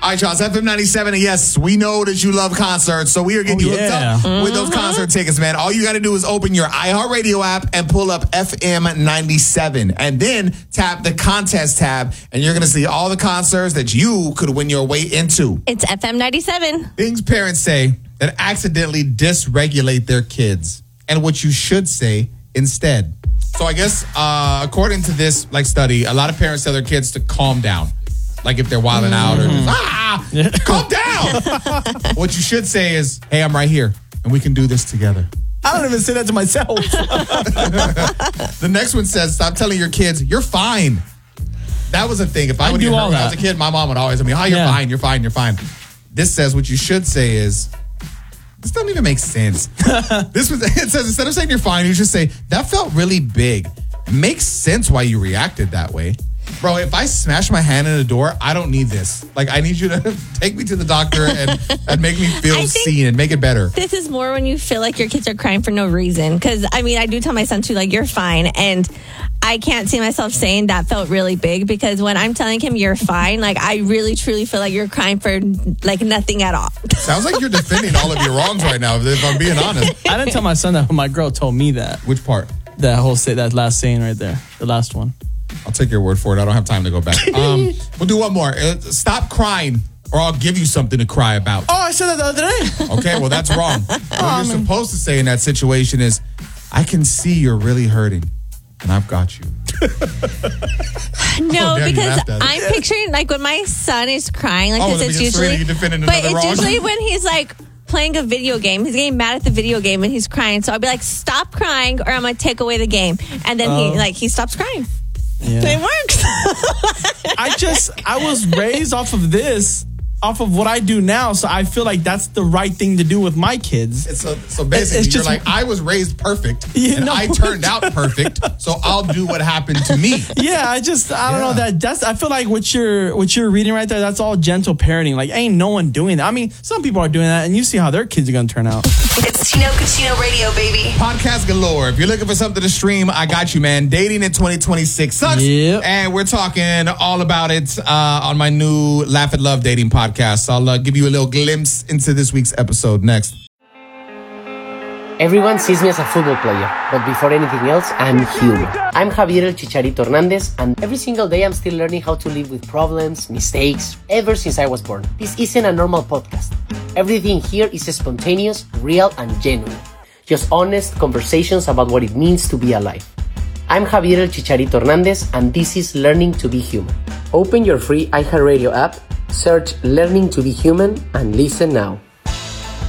All right, y'all. It's FM 97. And yes, we know that you love concerts. So we are getting you hooked up with those concert tickets, man. All you got to do is open your iHeartRadio app and pull up FM 97. And then tap the contest tab. And you're going to see all the concerts that you could win your way into. It's FM 97. Things parents say that accidentally dysregulate their kids. And what you should say instead. So I guess according to this study, a lot of parents tell their kids to calm down. Like if they're wilding out or just, calm down. What you should say is, hey, I'm right here and we can do this together. I don't even say that to myself. The next one says, stop telling your kids, you're fine. That was a thing. If I would hear when I was a kid, my mom would always tell me, you're fine. This says what you should say is, this doesn't even make sense. It says, instead of saying you're fine, you should say, that felt really big. It makes sense why you reacted that way. Bro, if I smash my hand in a door, I don't need this. I need you to take me to the doctor and make me feel seen and make it better. This is more when you feel like your kids are crying for no reason. Because, I do tell my son, too, you're fine. And I can't see myself saying that felt really big. Because when I'm telling him you're fine, I really, truly feel like you're crying for, nothing at all. Sounds like you're defending all of your wrongs right now, if I'm being honest. I didn't tell my son that, but my girl told me that. Which part? That last saying right there. The last one. I'll take your word for it. I don't have time to go back. We'll do one more. Stop crying or I'll give you something to cry about. Oh, I said that the other day. Okay, well, that's wrong. What you're supposed to say in that situation is, I can see you're really hurting and I've got you. No, because I'm picturing when my son is crying, it's usually, usually when he's playing a video game. He's getting mad at the video game and he's crying. So I'll be like, stop crying or I'm going to take away the game. And then he stops crying. Yeah. It works. I was raised off of what I do now, so I feel like that's the right thing to do with my kids. So basically, you're I was raised perfect, and I turned out perfect, so I'll do what happened to me. Yeah, I don't know that. I feel like what you're reading right there, that's all gentle parenting. Ain't no one doing that. Some people are doing that, and you see how their kids are going to turn out. It's Chino Cucino Radio, baby. Podcast galore. If you're looking for something to stream, I got you, man. Dating in 2026 sucks, and we're talking all about it on my new Laugh at Love dating podcast. I'll give you a little glimpse into this week's episode next. Everyone sees me as a football player, but before anything else, I'm human. I'm Javier El Chicharito Hernandez, and every single day I'm still learning how to live with problems, mistakes, ever since I was born. This isn't a normal podcast. Everything here is spontaneous, real, and genuine. Just honest conversations about what it means to be alive. I'm Javier El Chicharito Hernandez, and this is Learning to Be Human. Open your free iHeartRadio app, search Learning to Be Human, and listen now.